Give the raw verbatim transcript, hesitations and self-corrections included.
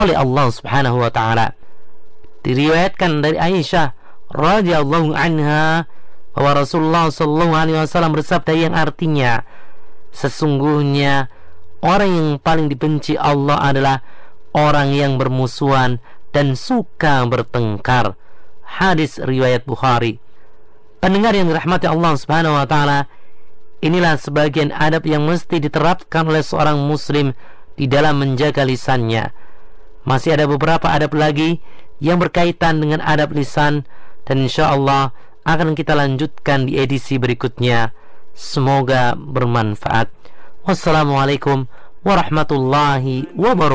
oleh Allah Subhanahu wa taala. Diriwayatkan dari Aisyah radhiyallahu anha bahwa Rasulullah sallallahu alaihi wasallam bersabda yang artinya, sesungguhnya orang yang paling dibenci Allah adalah orang yang bermusuhan dan suka bertengkar. Hadis riwayat Bukhari. Pendengar yang dirahmati Allah Subhanahu wa taala, inilah sebagian adab yang mesti diterapkan oleh seorang muslim di dalam menjaga lisannya. Masih ada beberapa adab lagi yang berkaitan dengan adab lisan, dan insyaallah akan kita lanjutkan di edisi berikutnya. Semoga bermanfaat. Wassalamualaikum warahmatullahi wabarakatuh.